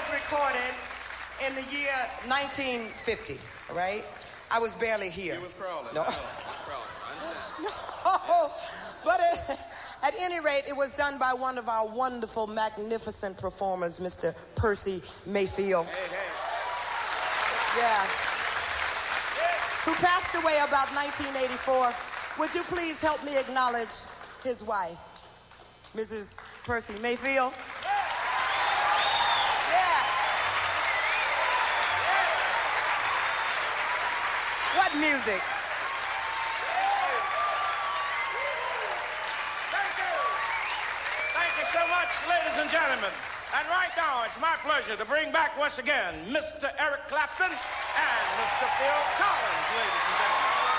was recorded in the year 1950, right? I was barely here. He was crawling. No. I was crawling. I understand. No, but at any rate, it was done by one of our wonderful, magnificent performers, Mr. Percy Mayfield. Hey. Yeah. Who passed away about 1984. Would you please help me acknowledge his wife, Mrs. Percy Mayfield? Yeah. What music? Thank you so much, ladies and gentlemen. And right now, it's my pleasure to bring back once again Mr. Eric Clapton and Mr. Phil Collins.